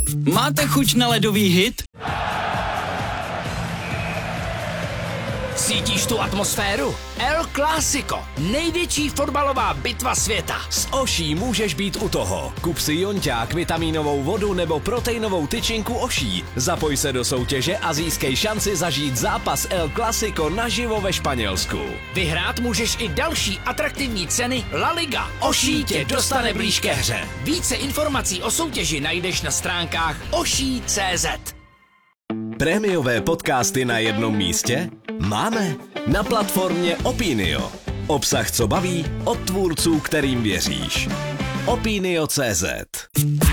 Máte chuť na ledový hit? Cítíš tu atmosféru? El Clásico, největší fotbalová bitva světa. S Oší můžeš být u toho. Kup si jonťák, vitamínovou vodu nebo proteinovou tyčinku Oší. Zapoj se do soutěže a získej šanci zažít zápas El Clásico naživo ve Španělsku. Vyhrát můžeš i další atraktivní ceny La Liga. Oší tě dostane blíž ke hře. Více informací o soutěži najdeš na stránkách oší.cz. Prémiové podcasty na jednom místě? Máme na platformě Opinio. Obsah, co baví, od tvůrců, kterým věříš. Opinio.cz